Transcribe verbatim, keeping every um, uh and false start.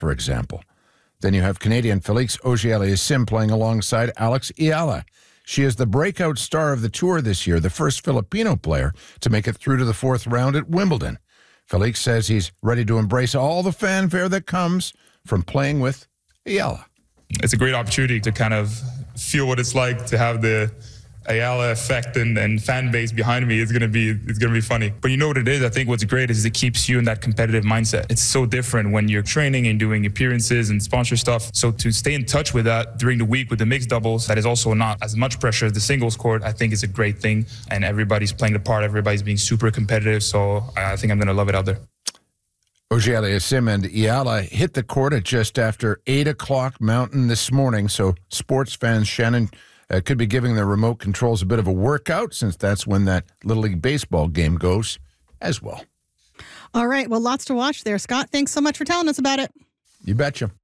for example. Then you have Canadian Felix Auger-Aliassime playing alongside Alex Ayala. She is the breakout star of the tour this year, the first Filipino player to make it through to the fourth round at Wimbledon. Felix says he's ready to embrace all the fanfare that comes from playing with Ayala. It's a great opportunity to kind of feel what it's like to have the Ayala effect and, and fan base behind me. It's gonna be it's gonna be funny. But you know what it is? I think what's great is it keeps you in that competitive mindset. It's so different when you're training and doing appearances and sponsor stuff. So to stay in touch with that during the week with the mixed doubles, that is also not as much pressure as the singles court, I think is a great thing. And everybody's playing the part, everybody's being super competitive. So I think I'm gonna love it out there. Auger-Aliassime and Ayala hit the court at just after eight o'clock Mountain this morning. So sports fans, Shannon, Uh, could be giving the remote controls a bit of a workout, since that's when that Little League Baseball game goes as well. All right. Well, lots to watch there. Scott, thanks so much for telling us about it. You betcha.